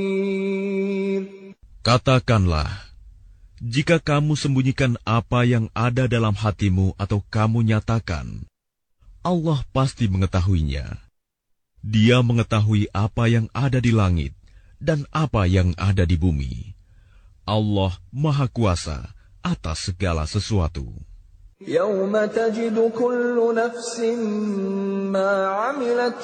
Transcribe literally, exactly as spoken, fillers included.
Katakanlah, jika kamu sembunyikan apa yang ada dalam hatimu atau kamu nyatakan, Allah pasti mengetahuinya. Dia mengetahui apa yang ada di langit dan apa yang ada di bumi. Allah Maha Kuasa atas segala sesuatu. يَوْمَ تَجِدُ كُلُّ نَفْسٍ مَّا عَمِلَتْ